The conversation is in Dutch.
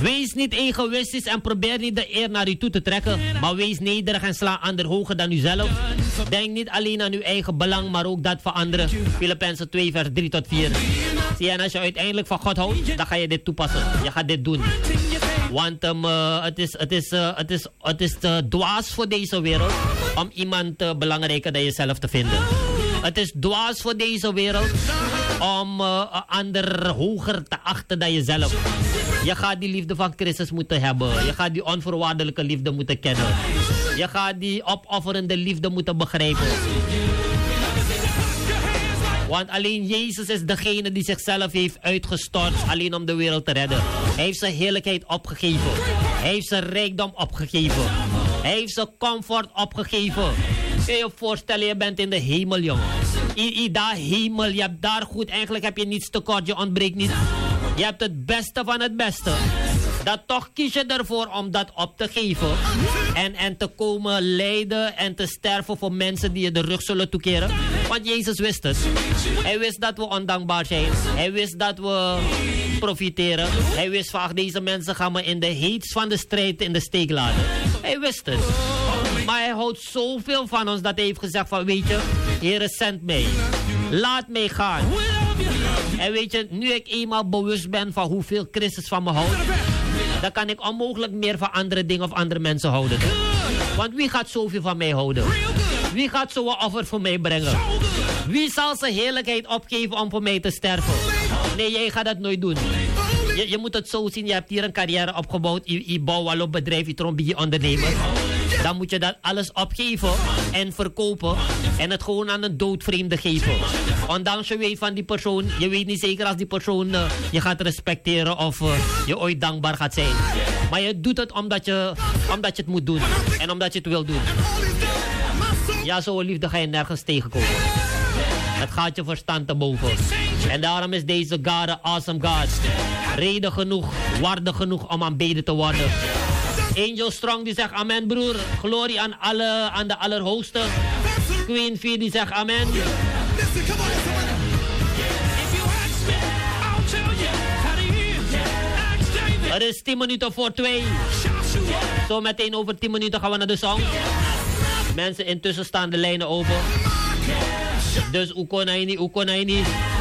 Wees niet egoïstisch en probeer niet de eer naar u toe te trekken. Maar wees nederig en sla ander hoger dan uzelf. Denk niet alleen aan uw eigen belang, maar ook dat van anderen. Filippenzen 2 vers 3 tot 4. Zie je, en als je uiteindelijk van God houdt, dan ga je dit toepassen. Je gaat dit doen. Want het is dwaas voor deze wereld om iemand belangrijker dan jezelf te vinden. Het is dwaas voor deze wereld om een ander hoger te achten dan jezelf. Je gaat die liefde van Christus moeten hebben. Je gaat die onvoorwaardelijke liefde moeten kennen. Je gaat die opofferende liefde moeten begrijpen. Want alleen Jezus is degene die zichzelf heeft uitgestort alleen om de wereld te redden. Hij heeft zijn heerlijkheid opgegeven. Hij heeft zijn rijkdom opgegeven. Hij heeft zijn comfort opgegeven. Kun je je voorstellen, je bent in de hemel, jongen. Daar hemel, je hebt daar goed. Eigenlijk heb je niets tekort, je ontbreekt niet. Je hebt het beste van het beste. Dat toch kies je ervoor om dat op te geven. En te komen lijden en te sterven voor mensen die je de rug zullen toekeren. Want Jezus wist het. Hij wist dat we ondankbaar zijn. Hij wist dat we profiteren. Hij wist van, deze mensen gaan me in de heets van de strijd in de steek laten. Hij wist het. Maar hij houdt zoveel van ons dat hij heeft gezegd van, weet je, Heere, zend mij. Laat mij gaan. En weet je, nu ik eenmaal bewust ben van hoeveel Christus van me houdt, dan kan ik onmogelijk meer van andere dingen of andere mensen houden. Want wie gaat zoveel van mij houden? Wie gaat zo'n offer voor mij brengen? Wie zal zijn heerlijkheid opgeven om voor mij te sterven? Nee, jij gaat dat nooit doen. Je moet het zo zien, je hebt hier een carrière opgebouwd, je bouwt al op bedrijf, je trombie, je ondernemer. Dan moet je dat alles opgeven en verkopen en het gewoon aan een doodvreemde geven. Ondanks je weet van die persoon, je weet niet zeker als die persoon je gaat respecteren of je ooit dankbaar gaat zijn. Maar je doet het omdat je het moet doen en omdat je het wil doen. Ja, zo'n liefde ga je nergens tegenkomen. Het gaat je verstand te boven. En daarom is deze God een awesome God. Reden genoeg, waardig genoeg om aanbeden te worden. Angel Strong die zegt amen, broer. Glorie aan de Allerhoogste. Queen V die zegt amen. Het is 10 minuten voor 2. Zo meteen over 10 minuten gaan we naar de song. Mensen, intussen staan de lijnen open. Dus Ukonaini.